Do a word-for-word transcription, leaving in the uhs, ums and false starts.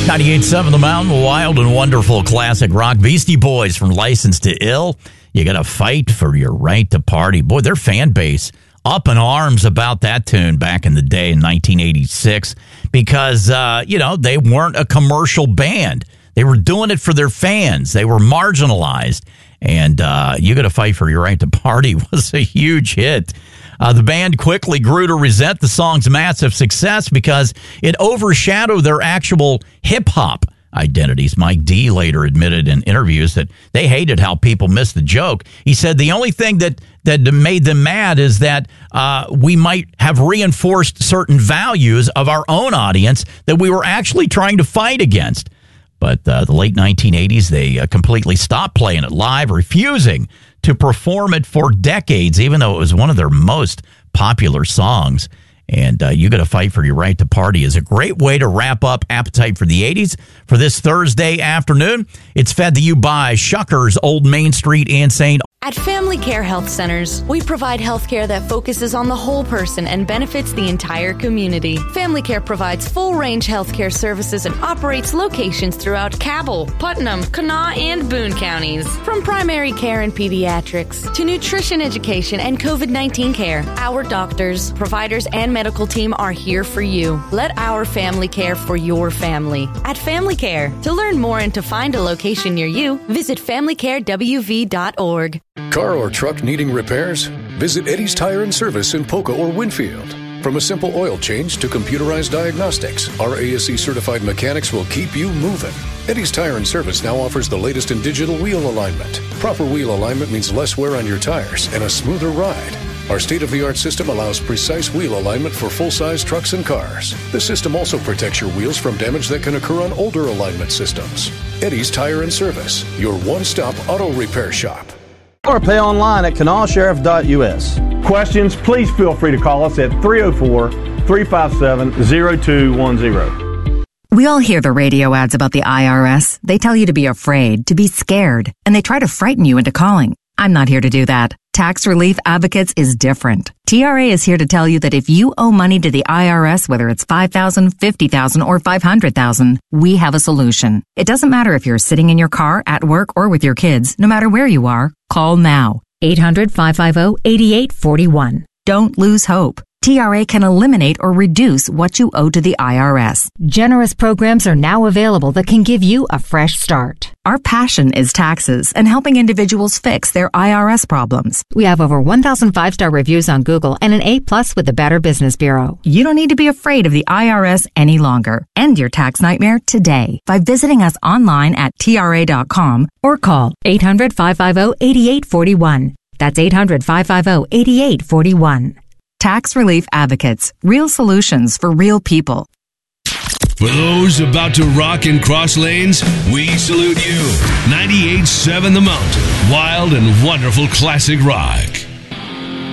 ninety-eight point seven The Mountain, wild and wonderful classic rock. Beastie Boys from License to Ill. You got to fight for your right to party. Boy, their fan base up in arms about that tune back in the day in nineteen eighty-six because, uh, you know, they weren't a commercial band. They were doing it for their fans. They were marginalized. And uh, You Got to Fight for Your Right to Party was a huge hit. Uh, the band quickly grew to resent the song's massive success because it overshadowed their actual hip-hop identities. Mike D later admitted in interviews that they hated how people missed the joke. He said the only thing that, that made them mad is that uh, we might have reinforced certain values of our own audience that we were actually trying to fight against. But uh, the late nineteen eighties, they uh, completely stopped playing it live, refusing to perform it for decades, even though it was one of their most popular songs. And uh, You Gotta Fight for Your Right to Party is a great way to wrap up Appetite for the eighties for this Thursday afternoon. It's fed to you by Shuckers, Old Main Street, and Saint At Family Care Health Centers, we provide health care that focuses on the whole person and benefits the entire community. Family Care provides full-range health care services and operates locations throughout Cabell, Putnam, Kanawha, and Boone counties. From primary care and pediatrics to nutrition education and COVID nineteen care, our doctors, providers, and medical team are here for you. Let our family care for your family. At Family Care, to learn more and to find a location near you, visit family care w v dot org. Car or truck needing repairs? Visit Eddie's Tire and Service in Polka or Winfield. From a simple oil change to computerized diagnostics, our A S E-certified mechanics will keep you moving. Eddie's Tire and Service now offers the latest in digital wheel alignment. Proper wheel alignment means less wear on your tires and a smoother ride. Our state-of-the-art system allows precise wheel alignment for full-size trucks and cars. The system also protects your wheels from damage that can occur on older alignment systems. Eddie's Tire and Service, your one-stop auto repair shop. Or pay online at kanawha sheriff dot u s. Questions, please feel free to call us at three oh four, three five seven, oh two one oh. We all hear the radio ads about the I R S. They tell you to be afraid, to be scared, and they try to frighten you into calling. I'm not here to do that. Tax Relief Advocates is different. T R A is here to tell you that if you owe money to the I R S, whether it's five thousand dollars, fifty thousand dollars, or five hundred thousand dollars, we have a solution. It doesn't matter if you're sitting in your car, at work, or with your kids. No matter where you are, call now. eight hundred, five five zero, eight eight four one. Don't lose hope. T R A can eliminate or reduce what you owe to the I R S. Generous programs are now available that can give you a fresh start. Our passion is taxes and helping individuals fix their I R S problems. We have over one thousand five-star reviews on Google and an A plus with the Better Business Bureau. You don't need to be afraid of the I R S any longer. End your tax nightmare today by visiting us online at T R A dot com or call eight hundred, five five zero, eight eight four one. That's eight hundred, five five zero, eight eight four one. Tax Relief Advocates. Real solutions for real people. For those about to rock and cross lanes, we salute you. ninety-eight point seven The Mountain. Wild and wonderful classic rock.